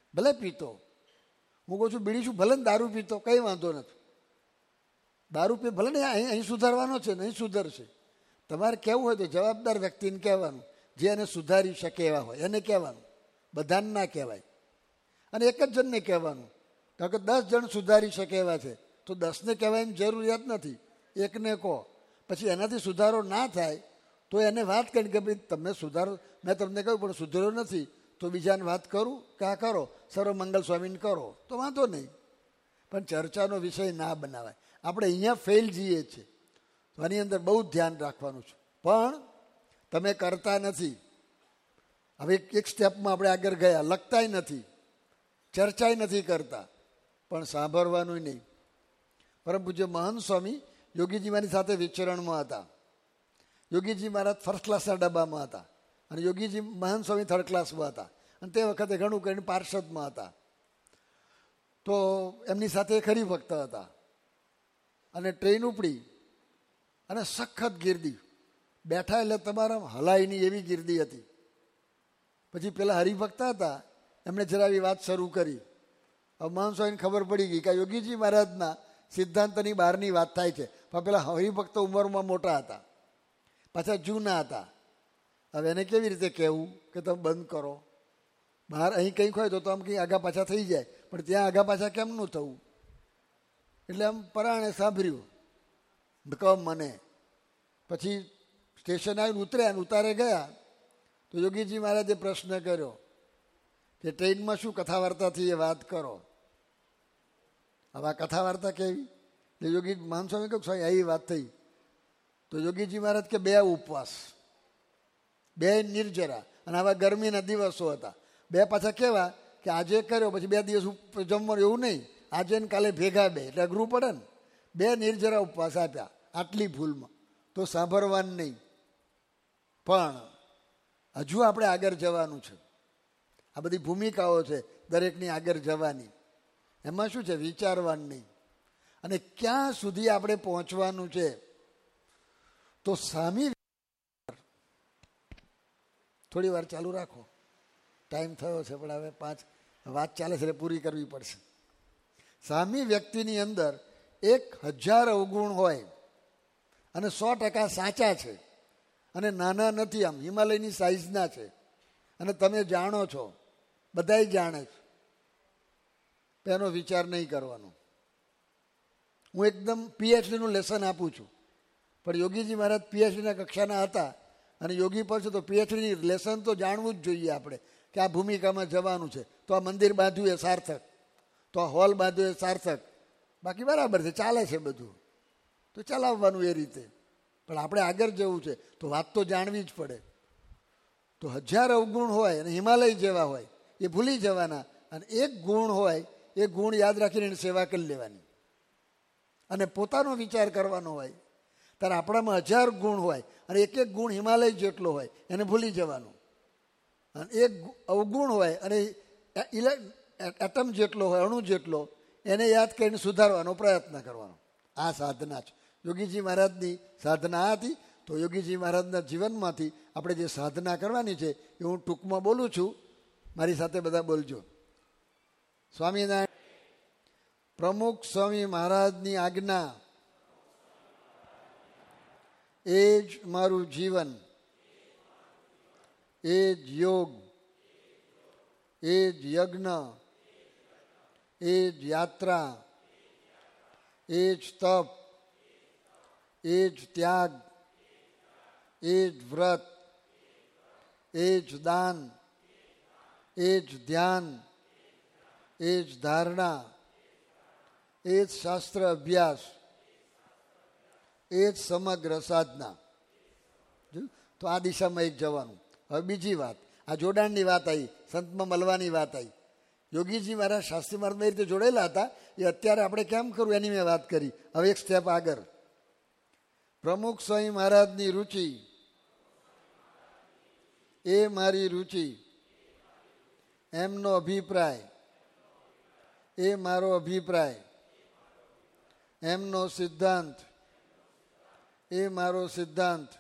ભલે પીતો, હું કહું છું બીડી છું, ભલે ને દારૂ પીતો, કંઈ વાંધો નથી. દારૂ પી ભલે ને અહીં સુધારવાનો છે ને અહીં સુધરશે. તમારે કહેવું હોય તો જવાબદાર વ્યક્તિને કહેવાનું, જે એને સુધારી શકે એવા હોય એને કહેવાનું, બધાને ના કહેવાય. અને એક જ જણને કહેવાનું, કારણ કે 10 જણ સુધારી શકે એવા છે તો 10ને કહેવાની જરૂરિયાત નથી, એકને કહો. પછી એનાથી સુધારો ના થાય તો એને વાત કરી કે ભાઈ તમે સુધારો, મેં તમને કહ્યું પણ સુધારો નથી, તો બીજાને વાત કરું કે આ કરો, સર્વમંગલ સ્વામીને કરો તો વાંધો નહીં. પણ ચર્ચાનો વિષય ના બનાવાય. આપણે અહીંયા ફેલ જઈએ છીએ, તો આની અંદર બહુ ધ્યાન રાખવાનું છે. પણ તમે કરતા નથી. હવે એક સ્ટેપમાં આપણે આગળ ગયા, લખતાય નથી, ચર્ચાય નથી કરતા, પણ સાંભળવાનું નહીં. પરમ પૂજ્ય મહંત સ્વામી યોગીજી મારી સાથે વિચરણમાં હતા. યોગીજી મહારાજ ફર્સ્ટ ક્લાસના ડબ્બામાં હતા અને યોગીજી મહંત સ્વામી થર્ડ ક્લાસમાં હતા. અને તે વખતે ઘણું કરીને પાર્ષદમાં હતા. તો એમની સાથે ખરી ભક્ત હતા. અને ટ્રેન ઉપડી અને સખત ગીર્દી, બેઠા એટલે તમારા હલાય નહીં એવી ગીર્દી હતી. પછી પેલા હરિભક્ત હતા, એમણે જરા એવી વાત શરૂ કરી. હવે મહંત સ્વામીને ખબર પડી ગઈ કે યોગીજી મહારાજના સિદ્ધાંતની બહારની વાત થાય છે. પણ પેલા હરિભક્તો ઉંમરમાં મોટા હતા, પાછા જૂના હતા. હવે એને કેવી રીતે કહેવું કે તમે બંધ કરો? બહાર અહીં કંઈક હોય તો આમ કંઈ આગા પાછા થઈ જાય, પણ ત્યાં આગા પાછા કેમનું થવું? એટલે આમ પરાણે સાંભળ્યું કહો મને. પછી સ્ટેશન આવીને ઉતર્યા અને ઉતારે ગયા તો યોગીજી મહારાજે પ્રશ્ન કર્યો કે ટ્રેનમાં શું કથા વાર્તાથી એ વાત કરો. હવે આ કથા વાર્તા કેવી? એટલે યોગી મહંત સ્વામી કહ્યું સ્વામી આવી વાત થઈ. તો યોગીજી મહારાજ કે 2 ઉપવાસ, 2 નિર્જરા, અને આવા ગરમીના દિવસો હતા. 2 પાછા કેવા કે આજે કર્યો પછી 2 દિવસ જમવાનું, એવું નહીં, આજે ને કાલે ભેગા 2, એટલે અઘરું પડે ને. 2 નિર્જરા ઉપવાસ આપ્યા આટલી ભૂલમાં, તો સાંભળવાનું નહીં. પણ હજુ આપણે આગળ જવાનું છે. આ બધી ભૂમિકાઓ છે દરેકની આગળ જવાની. એમાં શું છે? વિચારવાનું નહીં. અને ક્યાં સુધી આપણે પહોંચવાનું છે? તો સામી, થોડી વાર ચાલુ રાખો, ટાઈમ થયો છે પણ હવે 5 વાત ચાલે છે એટલે પૂરી કરવી પડશે. સામી વ્યક્તિની અંદર 1000 અવગુણ હોય અને 100% સાચા છે અને નાના નથી, આમ હિમાલયની સાઈઝના છે. અને તમે જાણો છો, બધાય જાણે છે, એનો વિચાર નહીં કરવાનો. હું એકદમ પીએચડીનું લેસન આપું છું, પણ યોગીજી મહારાજ પીએચડીના કક્ષાના હતા અને યોગી પર છે તો પીએચડીની લેસન તો જાણવું જ જોઈએ આપણે કે આ ભૂમિકામાં જવાનું છે. તો આ મંદિર બાંધ્યું એ સાર્થક, તો આ હોલ બાંધ્યો એ સાર્થક. બાકી બરાબર છે, ચાલે છે બધું, તો ચલાવવાનું એ રીતે. પણ આપણે આગળ જવું છે તો વાત તો જાણવી જ પડે. તો 1000 અવગુણ હોય અને હિમાલય જેવા હોય એ ભૂલી જવાના, અને 1 ગુણ હોય એ ગુણ યાદ રાખીને એની સેવા કરી લેવાની. અને પોતાનો વિચાર કરવાનો હોય. ત્યારે આપણામાં 1000 ગુણ હોય અને એક ગુણ હિમાલય જેટલો હોય એને ભૂલી જવાનું. અને 1 અવગુણ હોય અને એટમ જેટલો હોય, અણુ જેટલો, એને યાદ કરીને સુધારવાનો પ્રયત્ન કરવાનો. આ સાધના છે. યોગીજી મહારાજની સાધના આ હતી. તો યોગીજી મહારાજના જીવનમાંથી આપણે જે સાધના કરવાની છે એ હું ટૂંકમાં બોલું છું, મારી સાથે બધા બોલજો. સ્વામિનારાયણ. પ્રમુખ સ્વામી મહારાજની આજ્ઞા એ જ મારું જીવન, એ જ યોગ, એ જ યજ્ઞ, એ જ યાત્રા, એ જ તપ, એ જ ત્યાગ, એ જ વ્રત, એ જ દાન, એ જ ધ્યાન, એ જ ધારણા, એ જ શાસ્ત્ર અભ્યાસ, એ જ સમગ્ર સાધના. તો આ દિશામાં એક જવાનું. હવે બીજી વાત, આ જોડાણની વાત આવી, સંતમાં મળવાની વાત આવી. યોગીજી મારા શાસ્ત્રી મહારાજ એ રીતે જોડેલા હતા, એ અત્યારે આપણે કેમ કરવું એની મેં વાત કરી. હવે એક સ્ટેપ આગળ. પ્રમુખ સ્વામી મહારાજની રુચિ એ મારી રુચિ, એમનો અભિપ્રાય એ મારો અભિપ્રાય, એમનો સિદ્ધાંત એ મારો સિદ્ધાંત,